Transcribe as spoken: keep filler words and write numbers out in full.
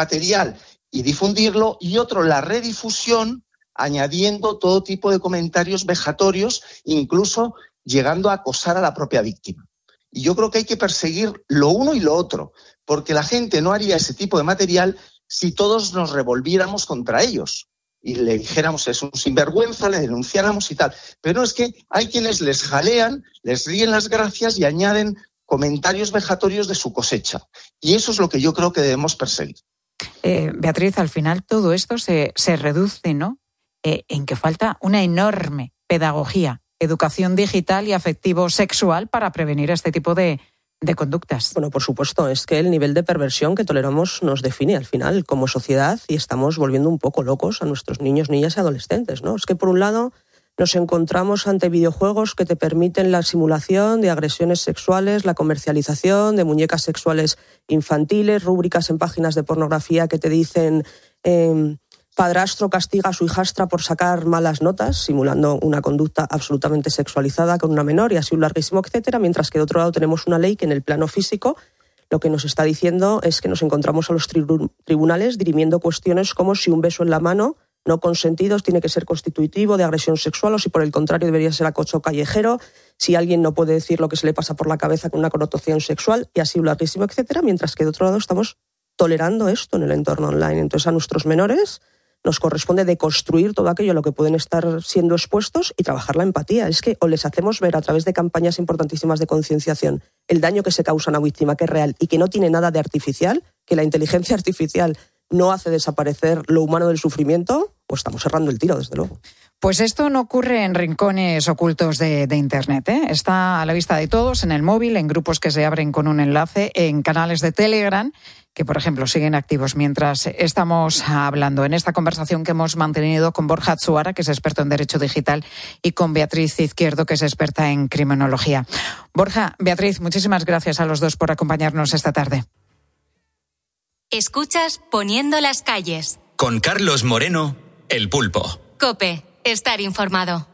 material y difundirlo, y otro, la redifusión, añadiendo todo tipo de comentarios vejatorios, incluso llegando a acosar a la propia víctima. Y yo creo que hay que perseguir lo uno y lo otro, porque la gente no haría ese tipo de material si todos nos revolviéramos contra ellos y le dijéramos es un sinvergüenza, le denunciáramos y tal. Pero es que hay quienes les jalean, les ríen las gracias y añaden comentarios vejatorios de su cosecha. Y eso es lo que yo creo que debemos perseguir. Eh, Beatriz, al final todo esto se, se reduce, ¿no?, eh, en que falta una enorme pedagogía, educación digital y afectivo-sexual para prevenir este tipo de, de conductas. Bueno, por supuesto, es que el nivel de perversión que toleramos nos define al final como sociedad y estamos volviendo un poco locos a nuestros niños, niñas y adolescentes, ¿no? Es que por un lado nos encontramos ante videojuegos que te permiten la simulación de agresiones sexuales, la comercialización de muñecas sexuales infantiles, rúbricas en páginas de pornografía que te dicen eh, padrastro castiga a su hijastra por sacar malas notas, simulando una conducta absolutamente sexualizada con una menor y así un larguísimo etcétera, mientras que de otro lado tenemos una ley que en el plano físico lo que nos está diciendo es que nos encontramos a los tri- tribunales dirimiendo cuestiones como si un beso en la mano no consentidos tiene que ser constitutivo de agresión sexual o si por el contrario debería ser acoso callejero, si alguien no puede decir lo que se le pasa por la cabeza con una connotación sexual y así un larguísimo etcétera, mientras que de otro lado estamos tolerando esto en el entorno online. Entonces a nuestros menores nos corresponde deconstruir todo aquello a lo que pueden estar siendo expuestos y trabajar la empatía. Es que o les hacemos ver a través de campañas importantísimas de concienciación el daño que se causa a una víctima, que es real y que no tiene nada de artificial, que la inteligencia artificial no hace desaparecer lo humano del sufrimiento, o estamos cerrando el tiro, desde luego. Pues esto no ocurre en rincones ocultos de, de Internet, ¿eh? Está a la vista de todos, en el móvil, en grupos que se abren con un enlace, en canales de Telegram, que, por ejemplo, siguen activos mientras estamos hablando. En esta conversación que hemos mantenido con Borja Atsuara, que es experto en Derecho Digital, y con Beatriz Izquierdo, que es experta en Criminología. Borja, Beatriz, muchísimas gracias a los dos por acompañarnos esta tarde. Escuchas Poniendo las calles. Con Carlos Moreno, El Pulpo. COPE, estar informado.